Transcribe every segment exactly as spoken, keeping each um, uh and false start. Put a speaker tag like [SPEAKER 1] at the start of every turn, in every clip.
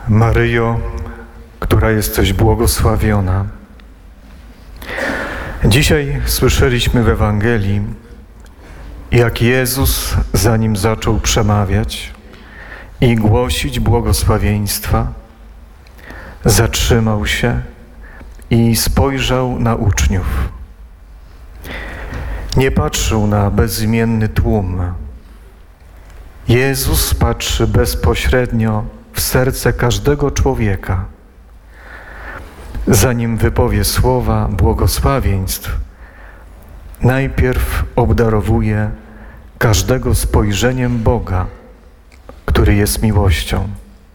[SPEAKER 1] Maryjo, która jesteś błogosławiona. Dzisiaj słyszeliśmy w Ewangelii, jak Jezus, zanim zaczął przemawiać i głosić błogosławieństwa, zatrzymał się i spojrzał na uczniów. Nie patrzył na bezimienny tłum. Jezus patrzy bezpośrednio w serce każdego człowieka. Zanim wypowie słowa błogosławieństw, najpierw obdarowuje każdego spojrzeniem Boga, który jest miłością.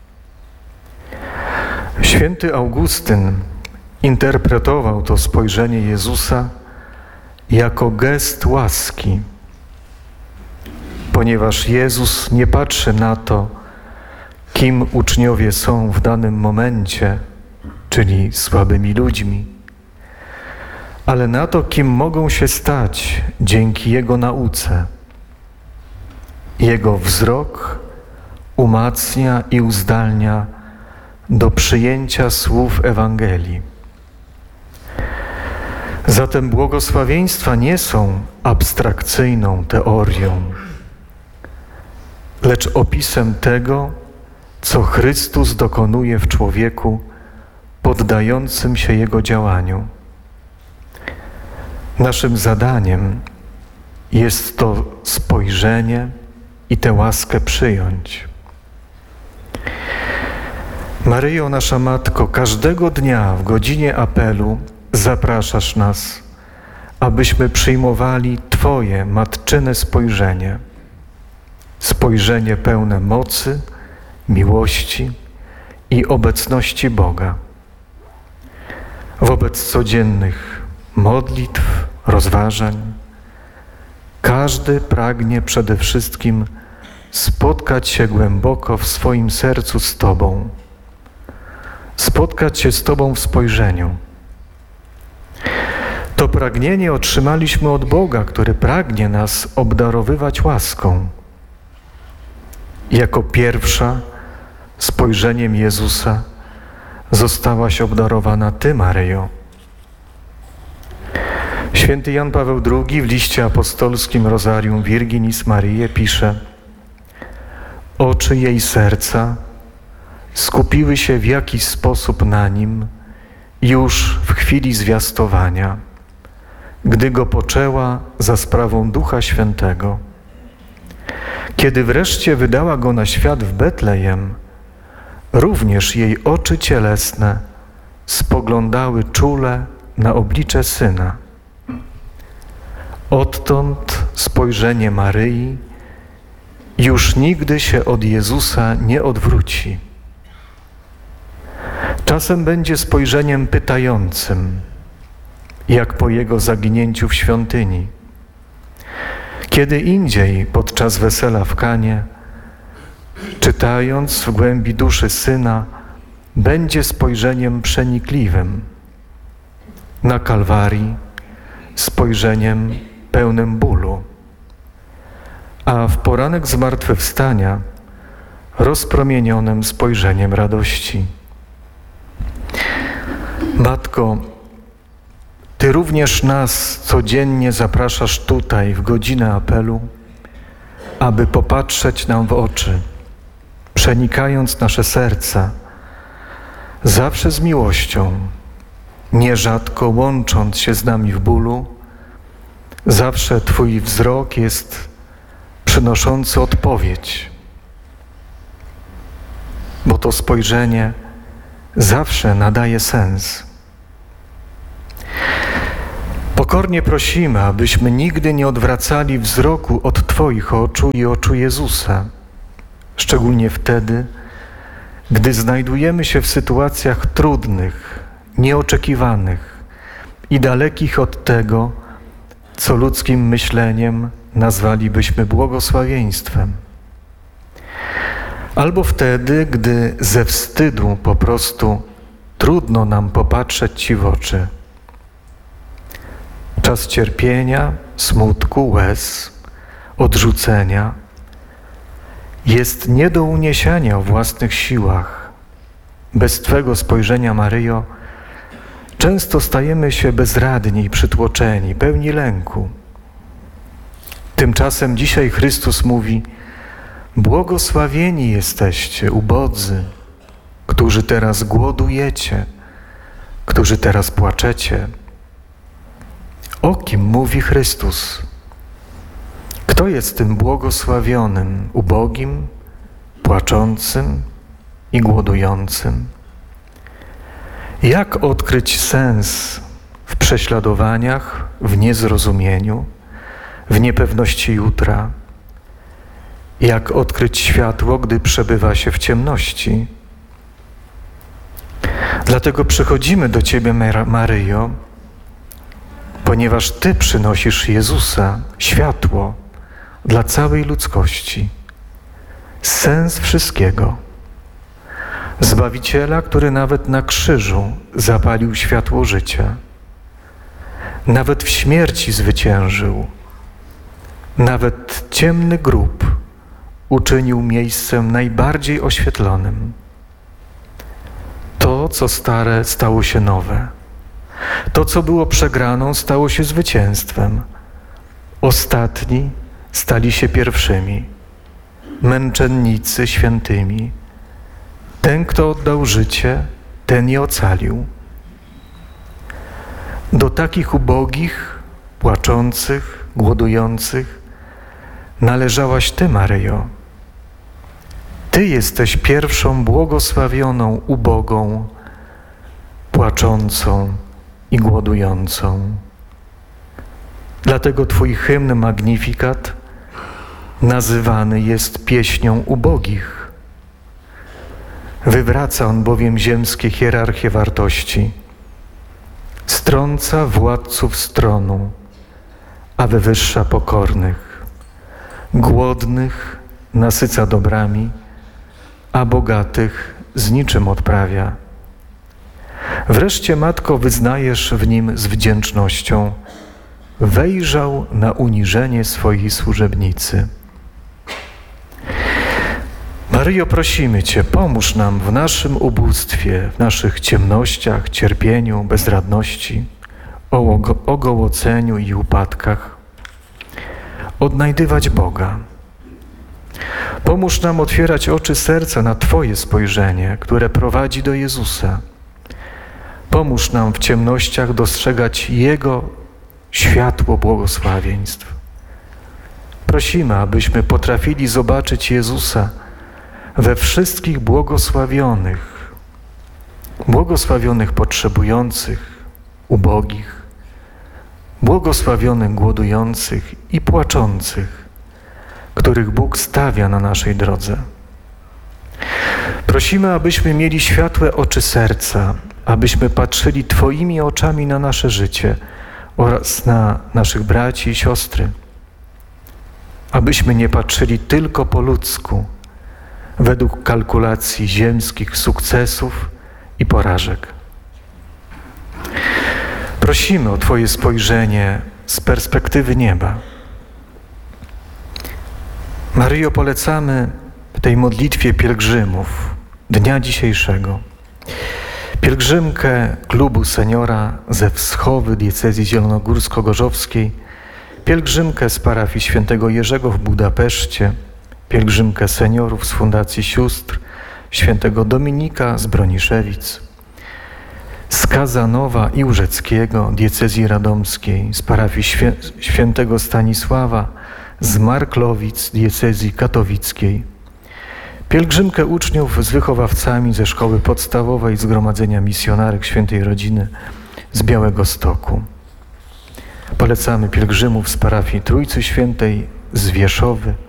[SPEAKER 1] Święty Augustyn interpretował to spojrzenie Jezusa jako gest łaski, ponieważ Jezus nie patrzy na to, kim uczniowie są w danym momencie, czyli słabymi ludźmi, ale na to, kim mogą się stać dzięki Jego nauce. Jego wzrok umacnia i uzdalnia do przyjęcia słów Ewangelii. Zatem błogosławieństwa nie są abstrakcyjną teorią, lecz opisem tego, co Chrystus dokonuje w człowieku poddającym się Jego działaniu. Naszym zadaniem jest to spojrzenie i tę łaskę przyjąć. Maryjo, nasza Matko, każdego dnia w godzinie apelu zapraszasz nas, abyśmy przyjmowali Twoje matczyne spojrzenie. Spojrzenie pełne mocy, miłości i obecności Boga. Wobec codziennych modlitw, rozważań, każdy pragnie przede wszystkim spotkać się głęboko w swoim sercu z Tobą, spotkać się z Tobą w spojrzeniu. To pragnienie otrzymaliśmy od Boga, który pragnie nas obdarowywać łaską. Jako pierwsza spojrzeniem Jezusa zostałaś obdarowana Ty, Maryjo. Święty Jan Paweł drugi w liście apostolskim Rosarium Virginis Mariae pisze: oczy jej serca skupiły się w jakiś sposób na Nim już w chwili zwiastowania, gdy Go poczęła za sprawą Ducha Świętego. Kiedy wreszcie wydała Go na świat w Betlejem, również jej oczy cielesne spoglądały czule na oblicze Syna. Odtąd spojrzenie Maryi już nigdy się od Jezusa nie odwróci. Czasem będzie spojrzeniem pytającym, jak po Jego zaginięciu w świątyni. Kiedy indziej, podczas wesela w Kanie, czytając w głębi duszy Syna, będzie spojrzeniem przenikliwym. Na Kalwarii spojrzeniem pełnym bólu, a w poranek zmartwychwstania rozpromienionym spojrzeniem radości. Matko, Ty również nas codziennie zapraszasz tutaj w godzinę apelu, aby popatrzeć nam w oczy, przenikając nasze serca, zawsze z miłością, nierzadko łącząc się z nami w bólu. Zawsze Twój wzrok jest przynoszący odpowiedź, bo to spojrzenie zawsze nadaje sens. Pokornie prosimy, abyśmy nigdy nie odwracali wzroku od Twoich oczu i oczu Jezusa, szczególnie wtedy, gdy znajdujemy się w sytuacjach trudnych, nieoczekiwanych i dalekich od tego, co ludzkim myśleniem nazwalibyśmy błogosławieństwem. Albo wtedy, gdy ze wstydu po prostu trudno nam popatrzeć Ci w oczy. Czas cierpienia, smutku, łez, odrzucenia jest nie do uniesienia w własnych siłach, Bez Twego spojrzenia, Maryjo, często stajemy się bezradni i przytłoczeni, pełni lęku. Tymczasem dzisiaj Chrystus mówi: błogosławieni jesteście, ubodzy, którzy teraz głodujecie, którzy teraz płaczecie. O kim mówi Chrystus? Kto jest tym błogosławionym, ubogim, płaczącym i głodującym? Jak odkryć sens w prześladowaniach, w niezrozumieniu, w niepewności jutra? Jak odkryć światło, gdy przebywa się w ciemności? Dlatego przychodzimy do Ciebie, Maryjo, ponieważ Ty przynosisz Jezusa, światło dla całej ludzkości, sens wszystkiego. Zbawiciela, który nawet na krzyżu zapalił światło życia, nawet w śmierci zwyciężył, nawet ciemny grób uczynił miejscem najbardziej oświetlonym. To, co stare, stało się nowe. To, co było przegraną, stało się zwycięstwem. Ostatni stali się pierwszymi. Męczennicy świętymi. Ten, kto oddał życie, ten je ocalił. Do takich ubogich, płaczących, głodujących należałaś Ty, Maryjo. Ty jesteś pierwszą błogosławioną, ubogą, płaczącą i głodującą. Dlatego Twój hymn Magnificat nazywany jest pieśnią ubogich. Wywraca on bowiem ziemskie hierarchie wartości, strąca władców z tronu, a wywyższa pokornych, głodnych nasyca dobrami, a bogatych z niczym odprawia. Wreszcie, Matko, wyznajesz w nim z wdzięcznością: wejrzał na uniżenie swojej służebnicy. Maryjo, prosimy Cię, pomóż nam w naszym ubóstwie, w naszych ciemnościach, cierpieniu, bezradności, ogołoceniu i upadkach odnajdywać Boga. Pomóż nam otwierać oczy serca na Twoje spojrzenie, które prowadzi do Jezusa. Pomóż nam w ciemnościach dostrzegać Jego światło błogosławieństw. Prosimy, abyśmy potrafili zobaczyć Jezusa we wszystkich błogosławionych, błogosławionych potrzebujących, ubogich, błogosławionych głodujących i płaczących, których Bóg stawia na naszej drodze. Prosimy, abyśmy mieli światłe oczy serca, abyśmy patrzyli Twoimi oczami na nasze życie oraz na naszych braci i siostry. Abyśmy nie patrzyli tylko po ludzku, według kalkulacji ziemskich sukcesów i porażek. Prosimy o Twoje spojrzenie z perspektywy nieba. Maryjo, polecamy w tej modlitwie pielgrzymów dnia dzisiejszego pielgrzymkę klubu seniora ze Wschowy diecezji zielonogórsko-gorzowskiej, pielgrzymkę z parafii świętego Jerzego w Budapeszcie, pielgrzymkę seniorów z Fundacji Sióstr świętego Dominika z Broniszewic, z Kazanowa i Łużeckiego diecezji radomskiej, z parafii świę świętego Stanisława z Marklowic diecezji katowickiej, pielgrzymkę uczniów z wychowawcami ze szkoły podstawowej Zgromadzenia Misjonarek Świętej Rodziny z Białegostoku. Polecamy pielgrzymów z parafii Trójcy Świętej z Wierszowy,